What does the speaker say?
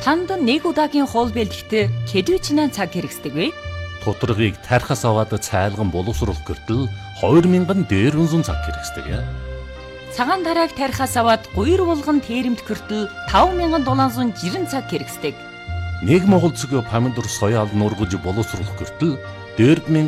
Танд нэг удаагийн хоол бэлтгэхдээ хэдвэчнээ цаг хэрэгсдэг вэ? Тутаргыг тархас аваад цайлган боловсруулах гэртэл 2000 дээрвэн цаг хэрэгсдэг. Цагаан тарааг тархас аваад гуйр булган тэрэмт гэртэл 5760 цаг хэрэгсдэг. Нэг монгол цэг помидор соёал нургаж боловсруулах гэртэл 4000